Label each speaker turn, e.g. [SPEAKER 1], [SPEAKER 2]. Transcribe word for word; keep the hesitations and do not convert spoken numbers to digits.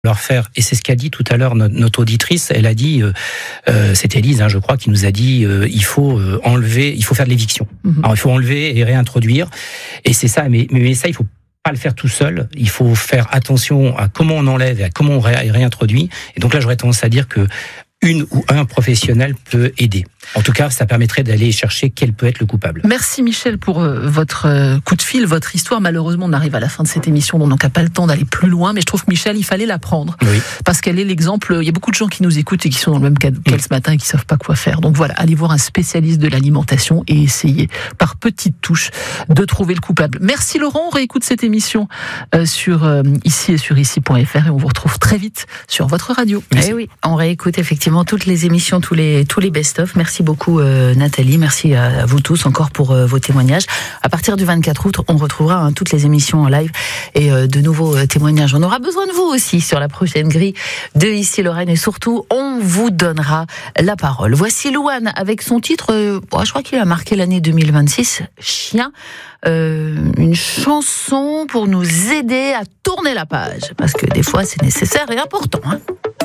[SPEAKER 1] leur faire, et c'est ce qu'a dit tout à l'heure notre, notre auditrice, elle a dit, euh, euh, c'est Élise, hein, je crois, qui nous a dit, euh, il faut euh, enlever, il faut faire de l'éviction. Mm-hmm. Alors il faut enlever et réintroduire, et c'est ça, mais, mais ça il faut pas le faire tout seul, il faut faire attention à comment on enlève et à comment on ré- réintroduit, et donc là j'aurais tendance à dire que une ou un professionnel peut aider. En tout cas, ça permettrait d'aller chercher quel peut être le coupable.
[SPEAKER 2] Merci Michel pour euh, votre euh, coup de fil, votre histoire. Malheureusement, on arrive à la fin de cette émission, donc on n'a pas le temps d'aller plus loin, mais je trouve que Michel, il fallait la prendre.
[SPEAKER 1] Oui.
[SPEAKER 2] Parce qu'elle est l'exemple. Il y a beaucoup de gens qui nous écoutent et qui sont dans le même cas qu'elle ce matin et qui ne savent pas quoi faire. Donc voilà, allez voir un spécialiste de l'alimentation et essayez, par petites touches, de trouver le coupable. Merci Laurent, on réécoute cette émission euh, sur euh, ici et sur ici point f r et on vous retrouve très vite sur votre radio.
[SPEAKER 3] Eh oui, on réécoute effectivement toutes les émissions, tous les, tous les best-of. Merci beaucoup euh, Nathalie, merci à, à vous tous encore pour euh, vos témoignages. À partir du vingt-quatre août, on retrouvera hein, toutes les émissions en live et euh, de nouveaux euh, témoignages. On aura besoin de vous aussi sur la prochaine grille de Ici Lorraine et surtout, on vous donnera la parole. Voici Louane avec son titre, euh, oh, je crois qu'il a marqué l'année deux mille vingt-six, Chien. Euh, une chanson pour nous aider à tourner la page, parce que des fois c'est nécessaire et important. Hein.